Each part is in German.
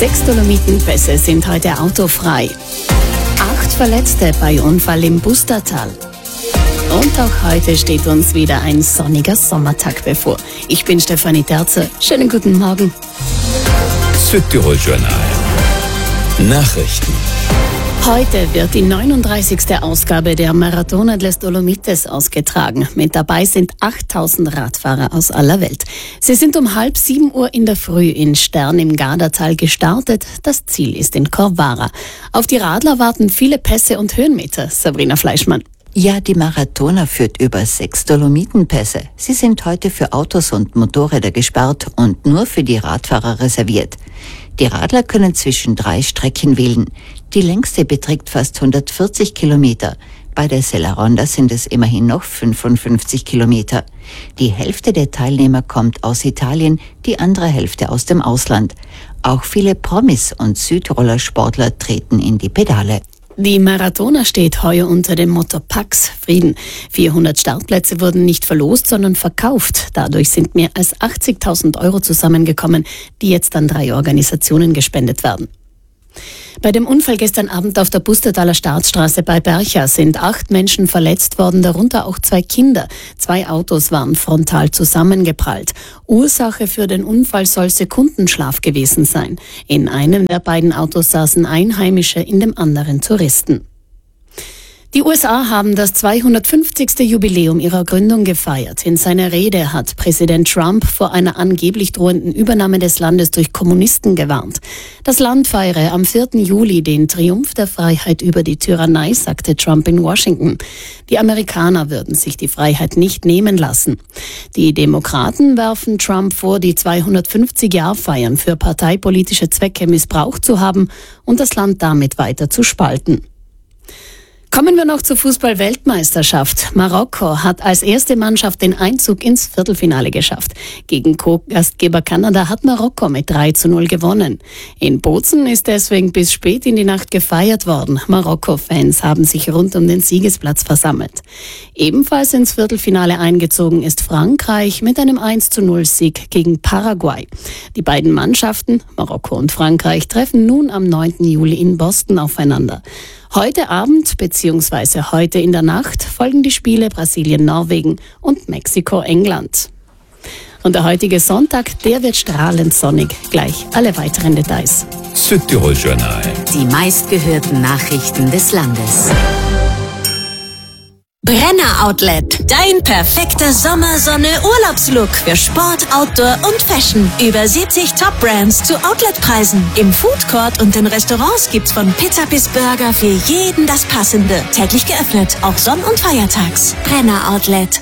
6 Dolomitenpässe sind heute autofrei. 8 Verletzte bei Unfall im Bustertal. Und auch heute steht uns wieder ein sonniger Sommertag bevor. Ich bin Stefanie Terzer. Schönen guten Morgen. Südtirol Journal. Nachrichten. Heute wird die 39. Ausgabe der Maratona des Dolomites ausgetragen. Mit dabei sind 8000 Radfahrer aus aller Welt. Sie sind um 6:30 Uhr in der Früh in Stern im Gardatal gestartet. Das Ziel ist in Corvara. Auf die Radler warten viele Pässe und Höhenmeter. Sabrina Fleischmann. Ja, die Maratona führt über 6 Dolomitenpässe. Sie sind heute für Autos und Motorräder gesperrt und nur für die Radfahrer reserviert. Die Radler können zwischen 3 Strecken wählen. Die längste beträgt fast 140 Kilometer. Bei der Sella Ronda sind es immerhin noch 55 Kilometer. Die Hälfte der Teilnehmer kommt aus Italien, die andere Hälfte aus dem Ausland. Auch viele Promis und Südtiroler Sportler treten in die Pedale. Die Maratona steht heuer unter dem Motto Pax Frieden. 400 Startplätze wurden nicht verlost, sondern verkauft. Dadurch sind mehr als 80.000 Euro zusammengekommen, die jetzt an 3 Organisationen gespendet werden. Bei dem Unfall gestern Abend auf der Bustertaler Staatsstraße bei Bercha sind 8 Menschen verletzt worden, darunter auch 2 Kinder. 2 Autos waren frontal zusammengeprallt. Ursache für den Unfall soll Sekundenschlaf gewesen sein. In einem der beiden Autos saßen Einheimische, in dem anderen Touristen. Die USA haben das 250. Jubiläum ihrer Gründung gefeiert. In seiner Rede hat Präsident Trump vor einer angeblich drohenden Übernahme des Landes durch Kommunisten gewarnt. Das Land feiere am 4. Juli den Triumph der Freiheit über die Tyrannei, sagte Trump in Washington. Die Amerikaner würden sich die Freiheit nicht nehmen lassen. Die Demokraten werfen Trump vor, die 250-Jahr-Feiern für parteipolitische Zwecke missbraucht zu haben und das Land damit weiter zu spalten. Kommen wir noch zur Fußball-Weltmeisterschaft. Marokko hat als erste Mannschaft den Einzug ins Viertelfinale geschafft. Gegen Co-Gastgeber Kanada hat Marokko mit 3:0 gewonnen. In Bozen ist deswegen bis spät in die Nacht gefeiert worden. Marokko-Fans haben sich rund um den Siegesplatz versammelt. Ebenfalls ins Viertelfinale eingezogen ist Frankreich mit einem 1:0-Sieg gegen Paraguay. Die beiden Mannschaften, Marokko und Frankreich, treffen nun am 9. Juli in Boston aufeinander. Heute Abend bzw. heute in der Nacht folgen die Spiele Brasilien-Norwegen und Mexiko-England. Und der heutige Sonntag, der wird strahlend sonnig. Gleich alle weiteren Details. Südtirol Journal. Die meistgehörten Nachrichten des Landes. Brenner Outlet. Dein perfekter Sommersonne-Urlaubslook für Sport, Outdoor und Fashion. Über 70 Top-Brands zu Outletpreisen. Im Foodcourt und in Restaurants gibt's von Pizza bis Burger für jeden das Passende. Täglich geöffnet, auch Sonn- und Feiertags. Brenner Outlet.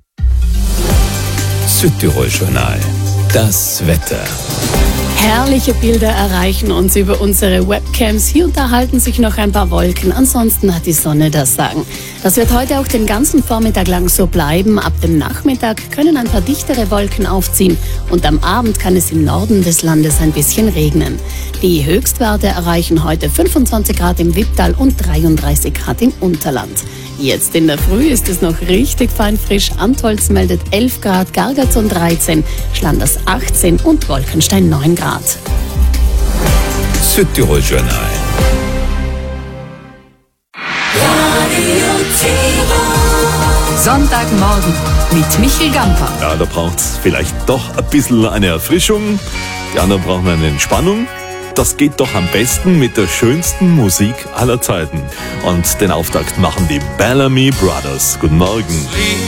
Südtirol Journal. Das Wetter. Herrliche Bilder erreichen uns über unsere Webcams. Hier und da halten sich noch ein paar Wolken. Ansonsten hat die Sonne das Sagen. Das wird heute auch den ganzen Vormittag lang so bleiben. Ab dem Nachmittag können ein paar dichtere Wolken aufziehen. Und am Abend kann es im Norden des Landes ein bisschen regnen. Die Höchstwerte erreichen heute 25 Grad im Wipptal und 33 Grad im Unterland. Jetzt in der Früh ist es noch richtig fein frisch. Antholz meldet 11 Grad, Gargatzon 13, Schlanders 18 und Wolkenstein 9 Grad. Südtirol Journal. Sonntagmorgen mit Michel Gamper. Ja, da braucht's vielleicht doch ein bisschen eine Erfrischung. Die anderen brauchen eine Entspannung. Das geht doch am besten mit der schönsten Musik aller Zeiten. Und den Auftakt machen die Bellamy Brothers. Guten Morgen.